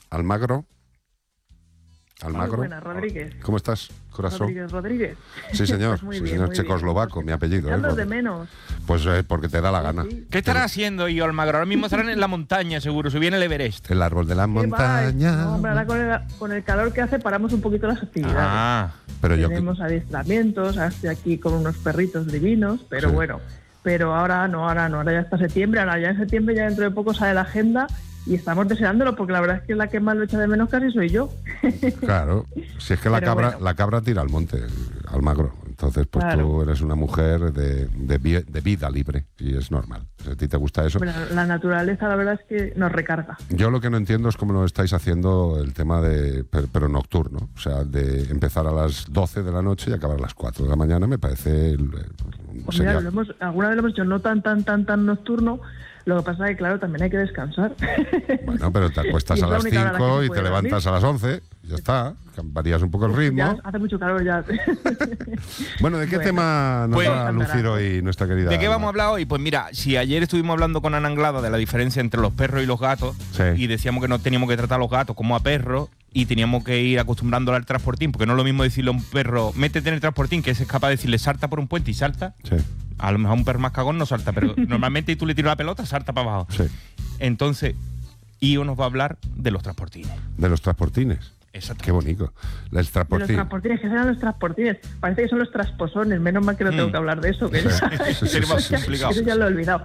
Almagro. Muy buenas, Rodríguez. ¿Cómo estás, corazón? Rodríguez. Sí, señor. Pues sí, bien, señor. Checoslovaco, mi apellido. ¿Echando de menos? Pues porque te da la gana. Sí. ¿Qué estará haciendo yo, Almagro? Ahora mismo estarán en la montaña, seguro. Subí en el Everest. El árbol de la montaña. No, hombre, ahora con el calor que hace paramos un poquito las actividades. Ah, Pero Tenemos adiestramientos, ahora estoy aquí con unos perritos divinos, pero Sí. bueno. Pero ahora no, ahora ya está septiembre, ahora ya en septiembre, ya dentro de poco sale la agenda y estamos deseándolo porque la verdad es que la que más lo echa de menos casi soy yo. Claro, si es que Pero bueno. la cabra tira al monte, Almagro. Entonces, pues Claro. tú eres una mujer de vida libre y es normal. Si a ti te gusta eso. Bueno, la naturaleza la verdad es que nos recarga. Yo lo que no entiendo es cómo lo estáis haciendo el tema de, pero nocturno, o sea, de empezar a las 12 de la noche y acabar a las 4 de la mañana, me parece... Pues mira, alguna vez lo hemos hecho no tan nocturno. Lo que pasa es que, claro, también hay que descansar. Bueno, pero te acuestas Y a es la las única hora 5 que se y puede te levantas a las 11, ya está, varías un poco el ritmo. Ya hace mucho calor ya. Bueno, ¿de qué Bueno, tema nos pues- va a lucir hoy nuestra querida ¿de qué Alma? vamos a hablar hoy? Pues mira, si ayer estuvimos hablando con Ana Anglada de la diferencia entre los perros y los gatos, Sí. y decíamos que no teníamos que tratar a los gatos como a perros, y teníamos que ir acostumbrándolo al transportín, porque no es lo mismo decirle a un perro, métete en el transportín, que es capaz de decirle salta por un puente y salta. Sí, A lo mejor un perro más cagón no salta, pero normalmente tú le tiras la pelota, salta para abajo. sí. Entonces, Io nos va a hablar de los transportines. De los transportines. Exacto. Qué bonito. El De los transportín. transportines, que serán los transportines. Parece que son los trasposones, menos mal que no tengo que hablar de eso. Que Sería más complicado. Eso ya lo he olvidado.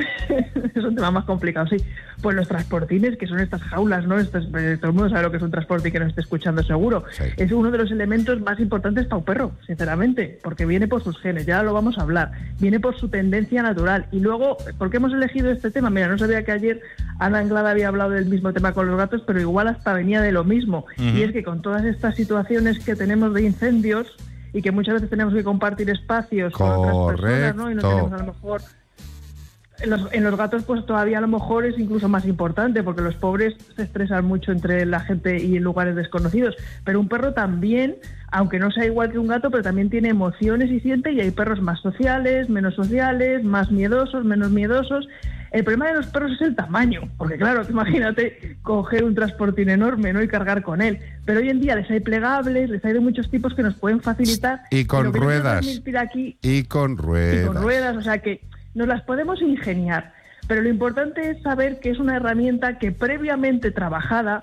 Es un tema más complicado, sí. Pues los transportines, que son estas jaulas, ¿no? Todo el mundo sabe lo que es un transporte y que nos esté escuchando seguro. Sí. Es uno de los elementos más importantes para un perro, sinceramente, porque viene por sus genes, ya lo vamos a hablar. Viene por su tendencia natural. Y luego, ¿por qué hemos elegido este tema? Mira, no sabía que ayer Ana Anglada había hablado del mismo tema con los gatos, pero igual hasta venía de lo mismo. Y es que con todas estas situaciones que tenemos de incendios y que muchas veces tenemos que compartir espacios con otras personas, ¿no? Y no tenemos a lo mejor... En los gatos pues todavía a lo mejor es incluso más importante porque los pobres se estresan mucho entre la gente y en lugares desconocidos, pero un perro también, aunque no sea igual que un gato, pero también tiene emociones y siente, y hay perros más sociales, menos sociales, más miedosos, menos miedosos. El problema de los perros es el tamaño, porque claro, imagínate coger un transportín enorme, ¿no? Y cargar con él, pero hoy en día les hay plegables, les hay de muchos tipos que nos pueden facilitar. Y con lo que yo quiero ruedas. transmitir aquí, Y con ruedas. y con ruedas, o sea que nos las podemos ingeniar, pero lo importante es saber que es una herramienta que previamente trabajada,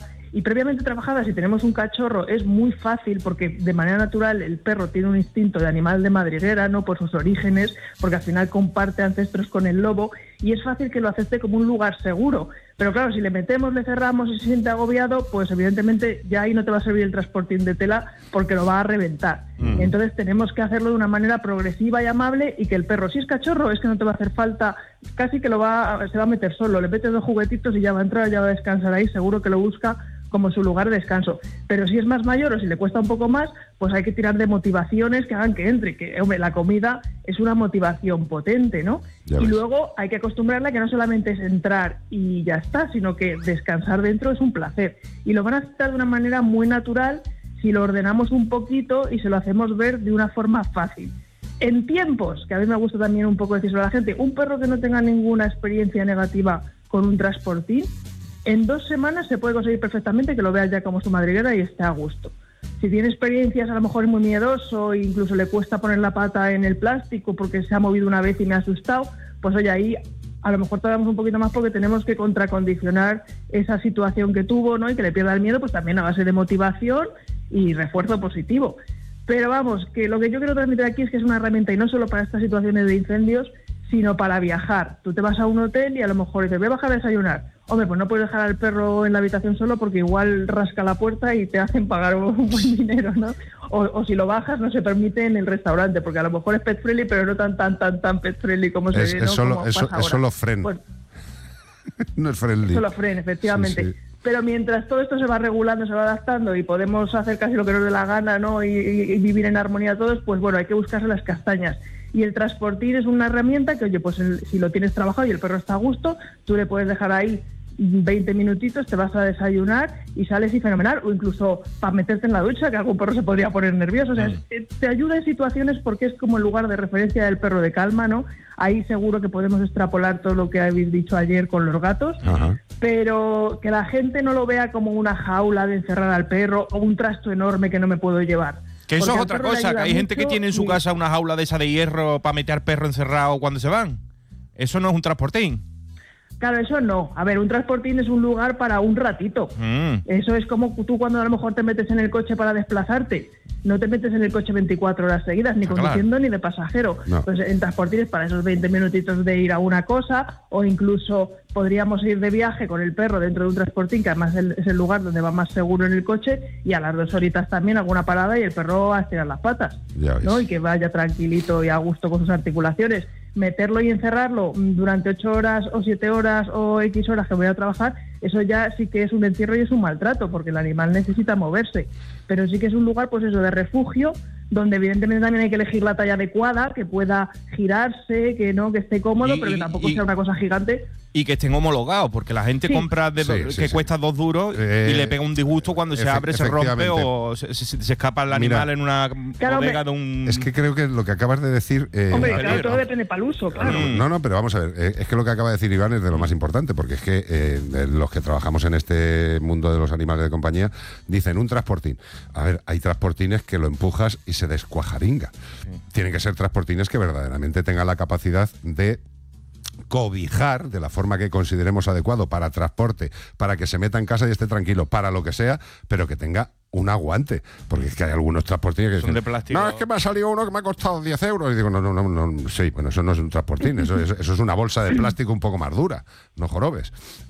si tenemos un cachorro es muy fácil porque de manera natural el perro tiene un instinto de animal de madriguera, ¿no? Por sus orígenes, porque al final comparte ancestros con el lobo y es fácil que lo acepte como un lugar seguro. Pero claro, si le metemos, le cerramos y se siente agobiado, pues evidentemente ya ahí no te va a servir el transportín de tela porque lo va a reventar. Entonces tenemos que hacerlo de una manera progresiva y amable y que el perro, si es cachorro, es que no te va a hacer falta, casi que se va a meter solo, le metes 2 juguetitos y ya va a entrar, ya va a descansar ahí, seguro que lo busca como su lugar de descanso. Pero si es más mayor o si le cuesta un poco más, pues hay que tirar de motivaciones que hagan que entre, que hombre, la comida es una motivación potente, ¿no? Ya Y ves. luego hay que acostumbrarla a que no solamente es entrar y ya está, sino que descansar dentro es un placer. Y lo van a aceptar de una manera muy natural si lo ordenamos un poquito y se lo hacemos ver de una forma fácil. En tiempos, que a mí me gusta también un poco decirlo a la gente, un perro que no tenga ninguna experiencia negativa con un transportín, en 2 semanas se puede conseguir perfectamente que lo veas ya como su madriguera y esté a gusto. Si tiene experiencias, a lo mejor es muy miedoso, incluso le cuesta poner la pata en el plástico porque se ha movido una vez y me ha asustado, pues oye, ahí a lo mejor tardamos un poquito más porque tenemos que contracondicionar esa situación que tuvo, ¿no? Y que le pierda el miedo, pues también a base de motivación y refuerzo positivo. Pero vamos, que lo que yo quiero transmitir aquí es que es una herramienta y no solo para estas situaciones de incendios, sino para viajar. Tú te vas a un hotel y a lo mejor dices, voy a bajar a desayunar. Hombre, pues no puedes dejar al perro en la habitación solo porque igual rasca la puerta y te hacen pagar un buen dinero, ¿no? O si lo bajas no se permite en el restaurante, porque a lo mejor es pet friendly, pero no tan pet friendly como se ve, ¿no? Como pasa ahora. Es solo fren. Pues, no es friendly. solo fren, efectivamente. Sí, sí. Pero mientras todo esto se va regulando, se va adaptando y podemos hacer casi lo que nos dé la gana, ¿no? Y vivir en armonía todos, pues bueno, hay que buscarse las castañas. Y el transportín es una herramienta que, oye, pues si lo tienes trabajado y el perro está a gusto, tú le puedes dejar ahí 20 minutitos, te vas a desayunar y sales y fenomenal, o incluso para meterte en la ducha, que algún perro se podría poner nervioso. O sea, te ayuda en situaciones porque es como el lugar de referencia del perro de calma, ¿no? Ahí seguro que podemos extrapolar todo lo que habéis dicho ayer con los gatos, pero que la gente no lo vea como una jaula de encerrar al perro o un trasto enorme que no me puedo llevar. Que eso es otra cosa, que hay gente que tiene en su casa una jaula de esa de hierro para meter perro encerrado cuando se van. Eso no es un transportín. Claro, eso no. A ver, un transportín es un lugar para un ratito. Eso es como tú cuando a lo mejor te metes en el coche para desplazarte. No te metes en el coche 24 horas seguidas, ni conduciendo ni de pasajero. No. Pues en transportines para esos 20 minutitos de ir a una cosa, o incluso podríamos ir de viaje con el perro dentro de un transportín, que además es el lugar donde va más seguro en el coche, y a las 2 horitas también alguna parada y el perro va a estirar las patas, ¿no? Y que vaya tranquilito y a gusto con sus articulaciones. Meterlo y encerrarlo durante 8 horas o 7 horas o X horas que voy a trabajar, eso ya sí que es un encierro y es un maltrato, porque el animal necesita moverse. Pero sí que es un lugar, pues eso, de refugio, donde evidentemente también hay que elegir la talla adecuada, que pueda girarse, que esté cómodo, pero que tampoco sea una cosa gigante. Y que estén homologados, porque la gente compra que cuesta 2 duros y le pega un disgusto cuando se abre, se rompe o se escapa el animal en una bodega de un... Es que creo que lo que acabas de decir... Hombre, claro, todo depende para el uso, claro. No, pero vamos a ver, es que lo que acaba de decir Iván es de lo más importante, porque es que los que trabajamos en este mundo de los animales de compañía dicen un transportín. A ver, hay transportines que lo empujas y se descuajaringa. Tienen que ser transportines que verdaderamente tengan la capacidad de cobijar de la forma que consideremos adecuado para transporte, para que se meta en casa y esté tranquilo, para lo que sea, pero que tenga un aguante, porque es que hay algunos transportines que son de plástico. No, es que me ha salido uno que me ha costado 10 euros. Y digo, no, sí, bueno, eso no es un transportín, eso es una bolsa de plástico un poco más dura, no jorobes.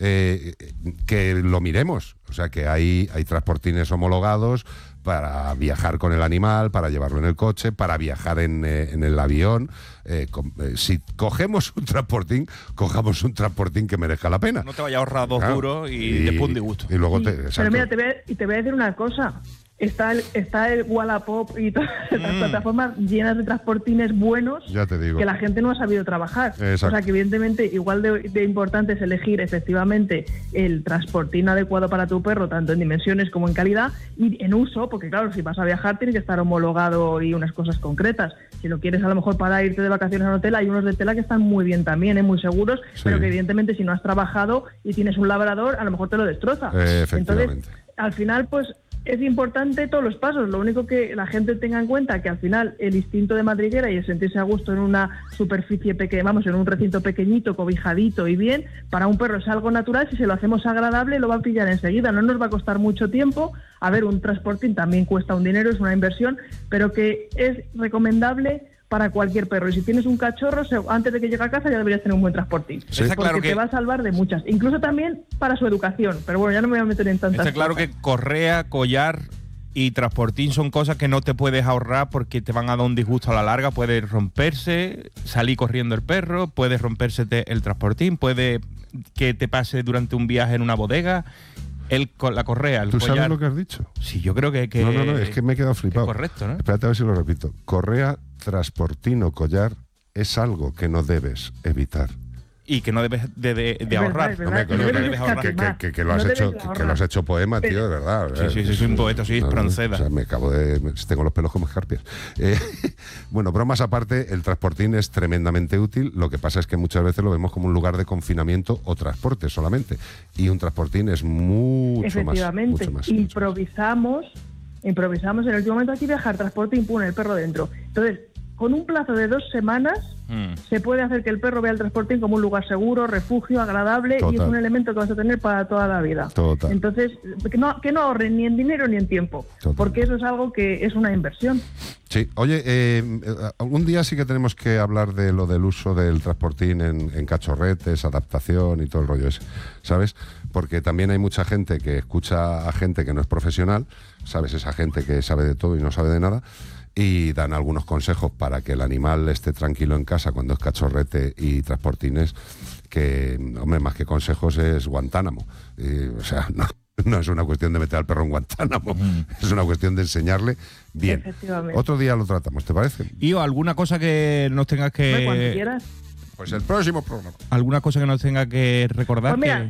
Que lo miremos, o sea, que hay transportines homologados para viajar con el animal, para llevarlo en el coche, para viajar en el avión. Si cogemos un transportín, cojamos un transportín que merezca la pena. No te vayas a ahorrar 2 duros y después un disgusto. Y luego pero mira, te voy a decir una cosa. Está el Wallapop y todas las plataformas llenas de transportines buenos, ya te digo, que la gente no ha sabido trabajar. Exacto. O sea que evidentemente igual de importante es elegir efectivamente el transportín adecuado para tu perro, tanto en dimensiones como en calidad y en uso, porque claro, si vas a viajar tiene que estar homologado y unas cosas concretas. Si lo quieres a lo mejor para irte de vacaciones a un hotel, hay unos de tela que están muy bien también, muy seguros, pero que evidentemente si no has trabajado y tienes un labrador, a lo mejor te lo destroza. Entonces, al final, pues es importante todos los pasos. Lo único que la gente tenga en cuenta que al final el instinto de madriguera y el sentirse a gusto en una superficie pequeña, en un recinto pequeñito, cobijadito y bien, para un perro es algo natural. Si se lo hacemos agradable, lo va a pillar enseguida. No nos va a costar mucho tiempo. A ver, un transportín también cuesta un dinero, es una inversión, pero que es recomendable para cualquier perro. Y si tienes un cachorro, antes de que llegue a casa ya deberías tener un buen transportín. Sí. Porque te va a salvar de muchas. Incluso también para su educación. Pero bueno, ya no me voy a meter en tantas cosas. Está claro que correa, collar y transportín son cosas que no te puedes ahorrar porque te van a dar un disgusto a la larga. Puede romperse, salir corriendo el perro, puede romperse el transportín, puede que te pase durante un viaje en una bodega. La correa, el ¿Tú collar. sabes lo que has dicho? Sí, yo creo que No, es que me he quedado flipado. Correcto, ¿no? Espérate a ver si lo repito. Correa, transportín o collar es algo que no debes evitar. Y que no debes de ahorrar. Que lo has hecho poema, tío, de verdad. Sí, soy un poeta, soy Espronceda. O sea, tengo los pelos como escarpias. Bueno, bromas aparte, el transportín es tremendamente útil. Lo que pasa es que muchas veces lo vemos como un lugar de confinamiento o transporte solamente. Y un transportín es mucho más. Efectivamente, improvisamos en el último momento, aquí viajar, transportín, pone el perro dentro. Entonces, con un plazo de 2 semanas se puede hacer que el perro vea el transportín como un lugar seguro, refugio, agradable. Total. Y es un elemento que vas a tener para toda la vida. Total. Entonces, que no ahorren ni en dinero ni en tiempo. Total. Porque eso es algo que es una inversión. Sí, oye, un día sí que tenemos que hablar de lo del uso del transportín en cachorretes, adaptación y todo el rollo ese, ¿sabes? Porque también hay mucha gente que escucha a gente que no es profesional, ¿sabes? Esa gente que sabe de todo y no sabe de nada, y dan algunos consejos para que el animal esté tranquilo en casa cuando es cachorrete y transportines, que, hombre, más que consejos es Guantánamo. O sea, no es una cuestión de meter al perro en Guantánamo, es una cuestión de enseñarle bien. Otro día lo tratamos, ¿te parece? ¿Y alguna cosa que nos tengas que... Cuando quieras. Pues el próximo programa. ¿Alguna cosa que nos tenga que recordar? Pues mira,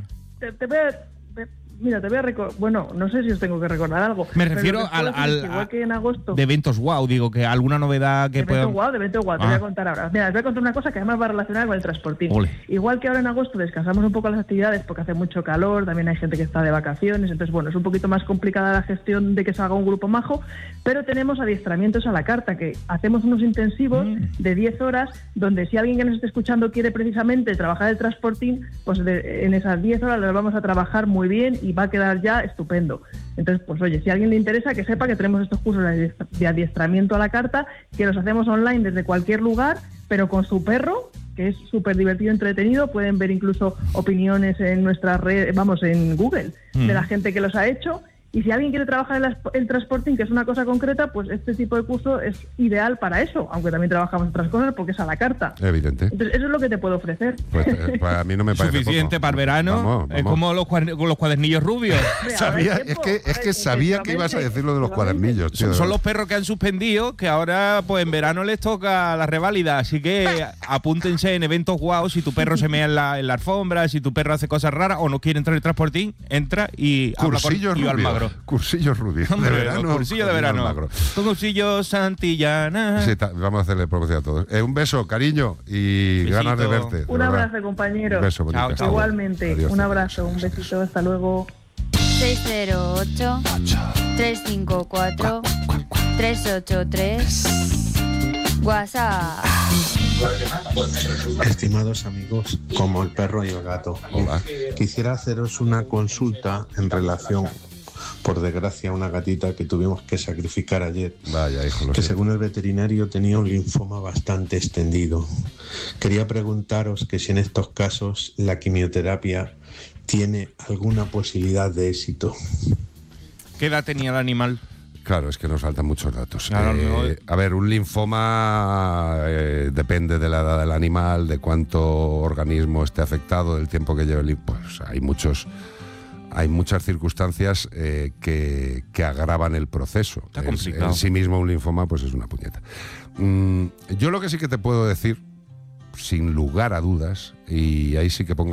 te voy a... Mira, te voy a recordar... Bueno, no sé si os tengo que recordar algo. Me refiero igual que en agosto... De eventos wow, digo, que alguna novedad que pueda... De eventos wow, te voy a contar ahora. Mira, os voy a contar una cosa que además va relacionada con el transportín. Ole. Igual que ahora en agosto descansamos un poco las actividades porque hace mucho calor, también hay gente que está de vacaciones, entonces bueno, es un poquito más complicada la gestión de que salga un grupo majo, pero tenemos adiestramientos a la carta, que hacemos unos intensivos de 10 horas, donde si alguien que nos esté escuchando quiere precisamente trabajar el transportín, pues en esas 10 horas lo vamos a trabajar muy bien y va a quedar ya estupendo. Entonces, pues oye, si a alguien le interesa, que sepa que tenemos estos cursos de adiestramiento a la carta, que los hacemos online desde cualquier lugar, pero con su perro, que es súper divertido, entretenido. Pueden ver incluso opiniones en nuestras redes, en Google, de la gente que los ha hecho. Y si alguien quiere trabajar el transporting, que es una cosa concreta, pues este tipo de curso es ideal para eso, aunque también trabajamos otras cosas porque es a la carta. Evidente. Entonces, eso es lo que te puedo ofrecer. Pues para mí no me parece suficiente poco. para el verano. Vamos. Es como los cuadernillos rubios. Sabía, es que sabía que ibas a decir lo de los cuadernillos, tío. Son los perros que han suspendido, que ahora pues en verano les toca la reválida, así que apúntense en eventos guau. Si tu perro se mea en la alfombra, si tu perro hace cosas raras o no quiere entrar en el transportín, entra y habla con Io Almagro. Cursillos rubios. Hombre, de verano. Cursillo de verano. Con Cursillo Santillana. Sí, vamos a hacerle promoción a todos. Un beso, cariño, y Besito. ganas de verte. Un abrazo, compañeros. Un beso, Chao, chao. Igualmente, Adiós. un abrazo, un besito, hasta luego. 608-354-383 WhatsApp. Estimados amigos, como el perro y el gato, Hola. quisiera haceros una consulta en relación, por desgracia, a una gatita que tuvimos que sacrificar ayer, Vaya, hijo, lo que siento. según el veterinario tenía un linfoma bastante extendido. Quería preguntaros que si en estos casos la quimioterapia tiene alguna posibilidad de éxito. ¿Qué edad tenía el animal? Claro, es que nos faltan muchos datos. Claro, no. A ver, un linfoma depende de la edad del animal, de cuánto organismo esté afectado, del tiempo que lleve el linfoma. Pues hay muchas circunstancias que agravan el proceso. Está complicado. En sí mismo un linfoma pues es una puñeta. Yo lo que sí que te puedo decir, sin lugar a dudas, y ahí sí que pongo